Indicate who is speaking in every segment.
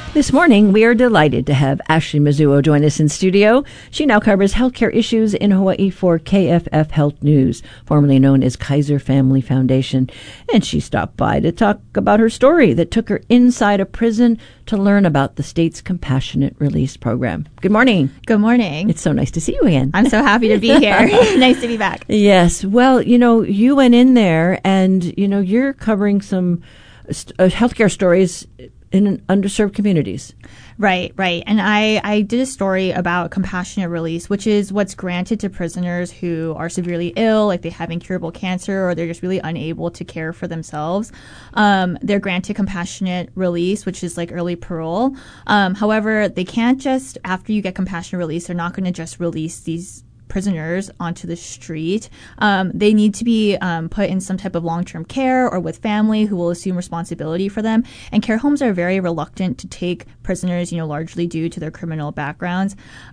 Speaker 1: This morning, we are delighted to have Ashley Mizuo join us in studio. She now covers healthcare issues in Hawaii for KFF Health News, formerly known as Kaiser Family Foundation. And she stopped by to talk about her story that took her inside a prison to learn about the state's compassionate release program. Good morning.
Speaker 2: Good morning.
Speaker 1: It's so nice to see you again.
Speaker 2: I'm so happy to be here. Nice to be back.
Speaker 1: Yes. Well, you went in there and, you're covering some healthcare stories in underserved communities.
Speaker 2: Right. And I did a story about compassionate release, which is what's granted to prisoners who are severely ill, like they have incurable cancer, or they're just really unable to care for themselves. They're granted compassionate release, which is like early parole. However, they can't just, after you get compassionate release, they're not going to just release these prisoners onto the street. They need to be put in some type of long-term care or with family who will assume responsibility for them. And care homes are very reluctant to take prisoners, largely due to their criminal backgrounds.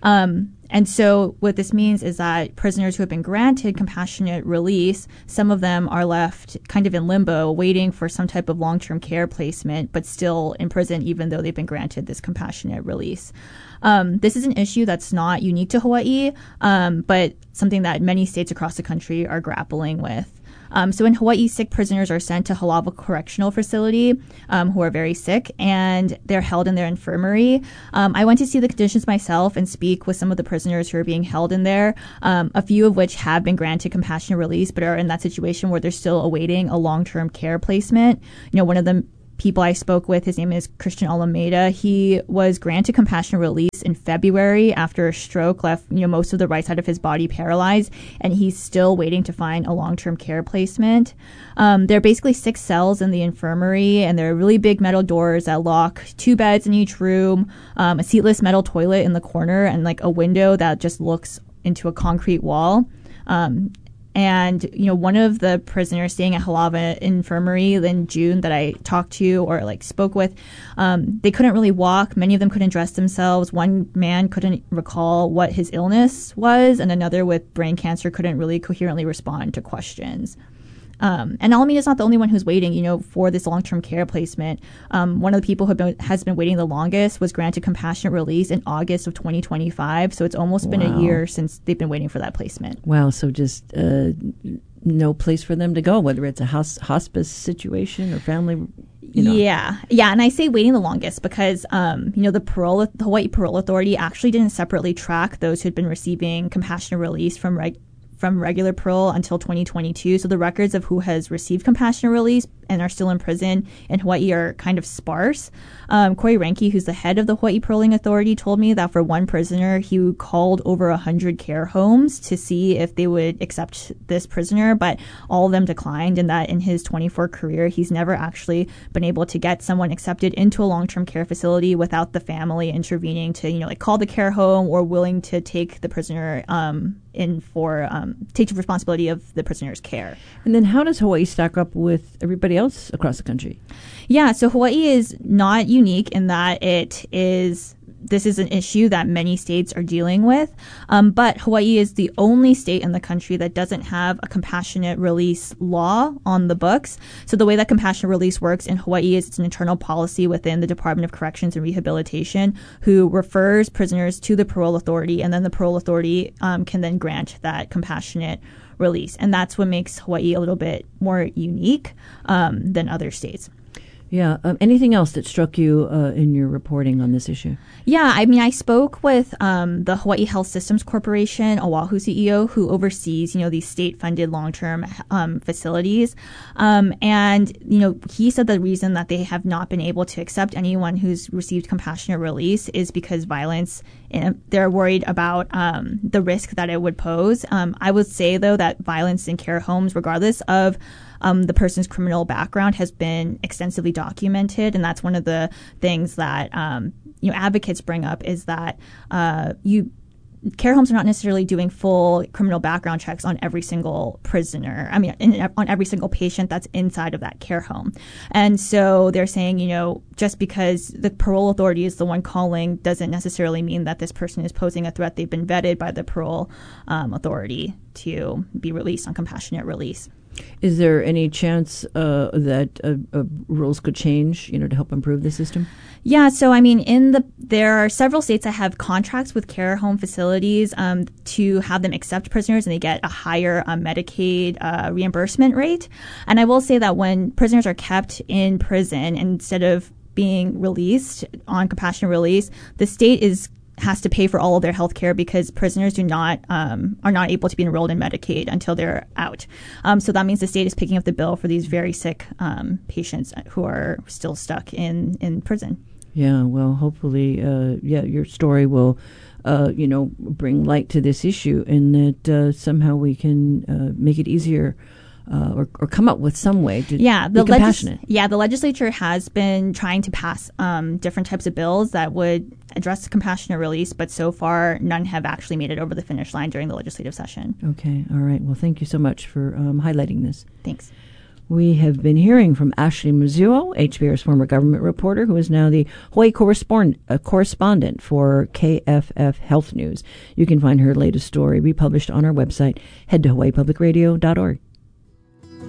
Speaker 2: And so what this means is that prisoners who have been granted compassionate release, some of them are left kind of in limbo, waiting for some type of long-term care placement, but still in prison even though they've been granted this compassionate release. This is an issue that's not unique to Hawaii, but something that many states across the country are grappling with. So in Hawaii, sick prisoners are sent to Halawa Correctional Facility who are very sick, and they're held in their infirmary. I went to see the conditions myself and speak with some of the prisoners who are being held in there, a few of which have been granted compassionate release but are in that situation where they're still awaiting a long-term care placement. One of the people I spoke with, his name is Christian Alameda. He was granted compassionate release in February after a stroke left, most of the right side of his body paralyzed, and he's still waiting to find a long-term care placement. There are basically 6 cells in the infirmary, and there are really big metal doors that lock 2 beds in each room, a seatless metal toilet in the corner, and like a window that just looks into a concrete wall. And, one of the prisoners staying at Halawa Infirmary in June that I talked to or spoke with, they couldn't really walk. Many of them couldn't dress themselves. One man couldn't recall what his illness was, and another with brain cancer couldn't really coherently respond to questions. And Alameda is not the only one who's waiting, for this long-term care placement. One of the people who has been waiting the longest was granted compassionate release in August of 2025. So it's almost been a year since they've been waiting for that placement.
Speaker 1: Wow. So just no place for them to go, whether it's a hospice situation or family.
Speaker 2: Yeah. And I say waiting the longest because, the Hawaii Parole Authority actually didn't separately track those who'd been receiving compassionate release from regular parole until 2022. So the records of who has received compassionate release and are still in prison in Hawaii are kind of sparse. Corey Ranke, who's the head of the Hawaii Paroling Authority, told me that for one prisoner, he called over 100 care homes to see if they would accept this prisoner, but all of them declined, and that in his 24 career, he's never actually been able to get someone accepted into a long-term care facility without the family intervening to, call the care home or willing to take the prisoner take responsibility of the prisoner's care.
Speaker 1: And then how does Hawaii stack up with everybody else across the country?
Speaker 2: Yeah, so Hawaii is not unique in that this is an issue that many states are dealing with, but Hawaii is the only state in the country that doesn't have a compassionate release law on the books. So the way that compassionate release works in Hawaii is it's an internal policy within the Department of Corrections and Rehabilitation who refers prisoners to the parole authority, and then the parole authority can then grant that compassionate release. And that's what makes Hawaii a little bit more unique than other states.
Speaker 1: Yeah. Anything else that struck you in your reporting on this issue?
Speaker 2: Yeah, I spoke with the Hawaii Health Systems Corporation, Oahu CEO, who oversees, these state-funded long-term facilities. And he said the reason that they have not been able to accept anyone who's received compassionate release is because violence, they're worried about the risk that it would pose. I would say, though, that violence in care homes, regardless of the person's criminal background, has been extensively documented, and that's one of the things that advocates bring up is that care homes are not necessarily doing full criminal background checks on every single prisoner. On every single patient that's inside of that care home. And so they're saying, just because the parole authority is the one calling doesn't necessarily mean that this person is posing a threat. They've been vetted by the parole authority to be released on compassionate release.
Speaker 1: Is there any chance that rules could change, to help improve the system?
Speaker 2: Yeah, so I mean, there are several states that have contracts with care home facilities to have them accept prisoners, and they get a higher Medicaid reimbursement rate. And I will say that when prisoners are kept in prison instead of being released on compassionate release, the state has to pay for all of their health care because prisoners are not able to be enrolled in Medicaid until they're out. So that means the state is picking up the bill for these very sick patients who are still stuck in prison.
Speaker 1: Yeah, well, hopefully, your story will, bring light to this issue, and that somehow we can make it easier. Or come up with some way to be compassionate.
Speaker 2: The legislature has been trying to pass different types of bills that would address compassionate release, but so far none have actually made it over the finish line during the legislative session.
Speaker 1: Okay, all right. Well, thank you so much for highlighting this.
Speaker 2: Thanks.
Speaker 1: We have been hearing from Ashley Mizuo, HPR's former government reporter, who is now the Hawaii correspondent for KFF Health News. You can find her latest story republished on our website. Head to hawaiipublicradio.org.